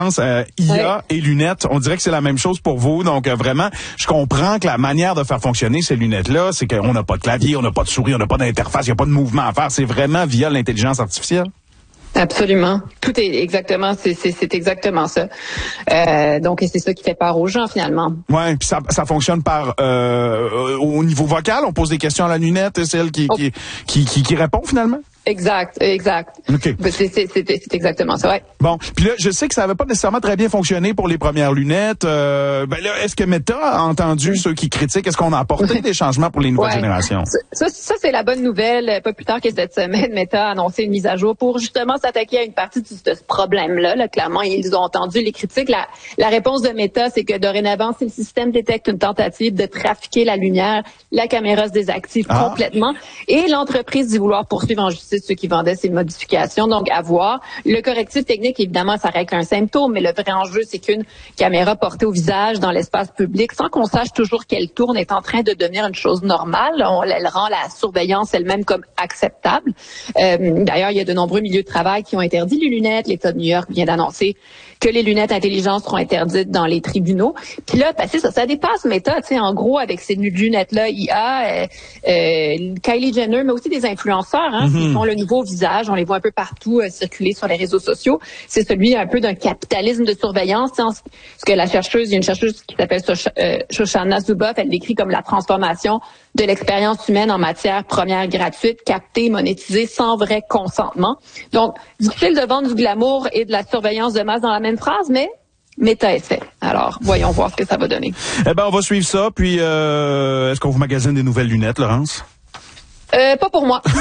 IA et lunettes, on dirait que c'est la même chose pour vous. Donc vraiment, je comprends que la manière de faire fonctionner ces lunettes-là, c'est qu'on n'a pas de clavier, on n'a pas de souris, on n'a pas d'interface, il n'y a pas de mouvement à faire. C'est vraiment via l'intelligence artificielle. Absolument. Tout est exactement, c'est exactement ça. Donc, c'est ça qui fait peur aux gens, finalement. Ouais, puis ça fonctionne par au niveau vocal, on pose des questions à la lunette, et c'est elle qui répond finalement. Exact. OK. C'est exactement ça, ouais. Bon, puis là, je sais que ça avait pas nécessairement très bien fonctionné pour les premières lunettes. Là, est-ce que Meta a entendu ceux qui critiquent? Est-ce qu'on a apporté des changements pour les nouvelles générations? Ça c'est la bonne nouvelle. Pas plus tard que cette semaine, Meta a annoncé une mise à jour pour justement s'attaquer à une partie de ce problème-là. Là, clairement, ils ont entendu les critiques. La réponse de Meta, c'est que dorénavant, si le système détecte une tentative de trafiquer la lumière, la caméra se désactive complètement et l'entreprise dit vouloir poursuivre en justice ceux qui vendaient ces modifications. Donc, à voir. Le correctif technique, évidemment, ça règle un symptôme, mais le vrai enjeu, c'est qu'une caméra portée au visage dans l'espace public, sans qu'on sache toujours qu'elle tourne, est en train de devenir une chose normale. Elle rend la surveillance elle-même comme acceptable. D'ailleurs, il y a de nombreux milieux de travail qui ont interdit les lunettes. L'État de New York vient d'annoncer que les lunettes intelligentes seront interdites dans les tribunaux. Puis là, c'est ça dépasse Meta, tu sais, en gros, avec ces lunettes-là, IA, Kylie Jenner, mais aussi des influenceurs, qui font le nouveau visage. On les voit un peu partout circuler sur les réseaux sociaux. C'est celui un peu d'un capitalisme de surveillance. Ce que il y a une chercheuse qui s'appelle Shoshana Zuboff, elle décrit comme la transformation de l'expérience humaine en matière première gratuite, captée, monétisée, sans vrai consentement. Donc, difficile de vendre du glamour et de la surveillance de masse dans la même phrase, mais Meta est fait. Alors, voyons voir ce que ça va donner. On va suivre ça. Puis, est-ce qu'on vous magasine des nouvelles lunettes, Laurence? Pas pour moi.